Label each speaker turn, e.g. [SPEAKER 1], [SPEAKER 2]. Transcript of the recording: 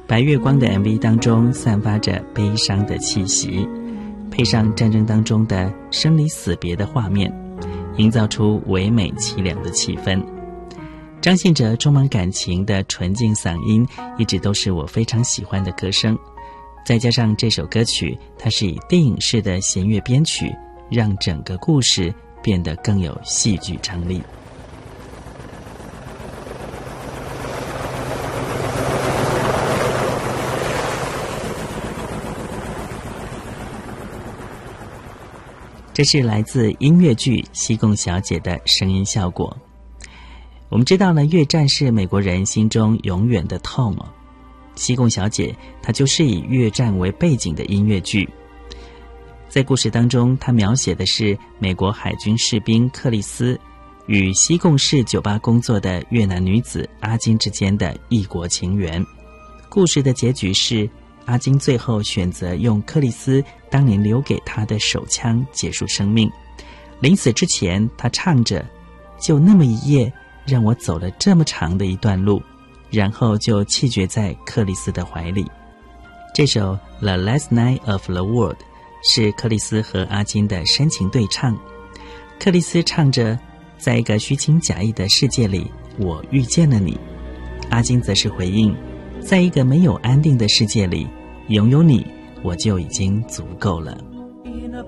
[SPEAKER 1] 白月光的 MV 当中散发着悲伤的气息，配上战争当中的生离死别的画面，营造出唯美凄凉的气氛。张信哲充满感情的纯净嗓音一直都是我非常喜欢的歌声，再加上这首歌曲它是以电影式的弦乐编曲，让整个故事变得更有戏剧张力。这是来自音乐剧《西贡小姐》的声音效果。我们知道呢，越战是美国人心中永远的痛哦。西贡小姐它就是以越战为背景的音乐剧。在故事当中，它描写的是美国海军士兵克里斯与西贡市酒吧工作的越南女子阿金之间的异国情缘。故事的结局是阿金最后选择用克里斯当年留给他的手枪结束生命。临死之前，他唱着就那么一夜让我走了这么长的一段路，然后就气绝在克里斯的怀里。这首 The Last Night of the World 是克里斯和阿金的深情对唱。克里斯唱着在一个虚情假意的世界里我遇见了你，阿金则是回应在一个没有安定的世界里拥有你我就已经足够了。